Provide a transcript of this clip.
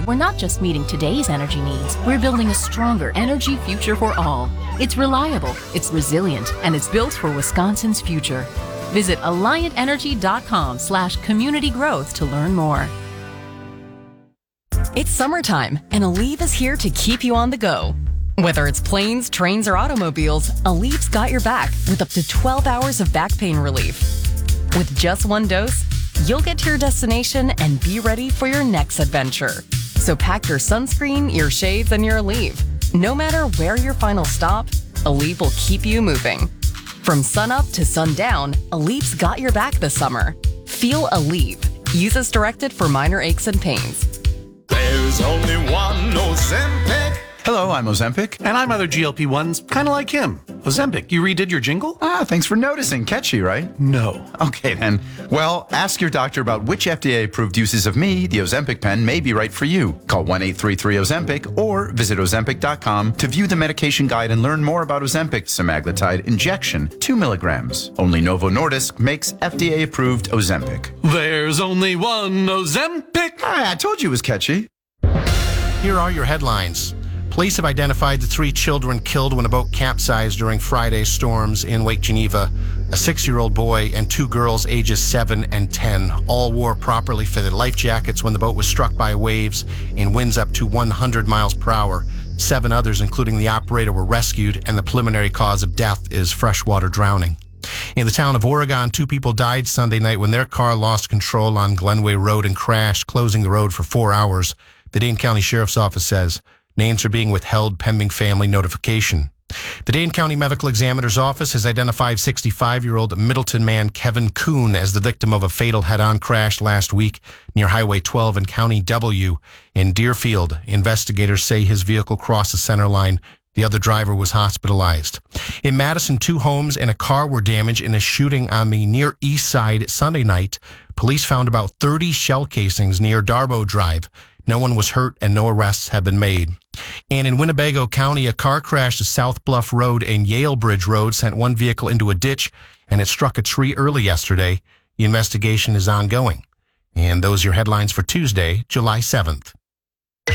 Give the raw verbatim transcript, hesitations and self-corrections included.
We're not just meeting today's energy needs, we're building a stronger energy future for all. It's reliable, it's resilient, and it's built for Wisconsin's future. Visit alliant-energy.com slash community growth to learn more. It's summertime, and Aleve is here to keep you on the go. Whether it's planes, trains, or automobiles, Aleve's got your back with up to twelve hours of back pain relief. With just one dose, you'll get to your destination and be ready for your next adventure. So pack your sunscreen, your shades, and your Aleve. No matter where your final stop, Aleve will keep you moving. From sunup to sundown, Aleve's got your back this summer. Feel Aleve. Use as directed for minor aches and pains. There's only one Ozempic. Hello, I'm Ozempic. And I'm other G L P ones, kind of like him. Ozempic, you redid your jingle? Ah, thanks for noticing. Catchy, right? No. Okay, then. Well, ask your doctor about which F D A-approved uses of me, the Ozempic pen, may be right for you. Call one eight three three Ozempic or visit Ozempic dot com to view the medication guide and learn more about Ozempic semaglutide injection, two milligrams. Only Novo Nordisk makes F D A-approved Ozempic. There's only one Ozempic. Ah, I told you it was catchy. Here are your headlines. Police have identified the three children killed when a boat capsized during Friday's storms in Lake Geneva. A six-year-old boy and two girls ages seven and ten all wore properly fitted life jackets when the boat was struck by waves in winds up to one hundred miles per hour. Seven others, including the operator, were rescued, and the preliminary cause of death is freshwater drowning. In the town of Oregon, two people died Sunday night when their car lost control on Glenway Road and crashed, closing the road for four hours. The Dane County Sheriff's Office says names are being withheld pending family notification. The Dane County Medical Examiner's Office has identified sixty-five-year-old Middleton man Kevin Kuhn as the victim of a fatal head-on crash last week near Highway twelve and County W in Deerfield. Investigators say his vehicle crossed the center line. The other driver was hospitalized. In Madison, two homes and a car were damaged in a shooting on the Near East Side Sunday night. Police found about thirty shell casings near Darbo Drive. No one was hurt and no arrests have been made. And in Winnebago County, a car crashed to South Bluff Road and Yale Bridge Road, sent one vehicle into a ditch, and it struck a tree early yesterday. The investigation is ongoing. And those are your headlines for Tuesday, July seventh.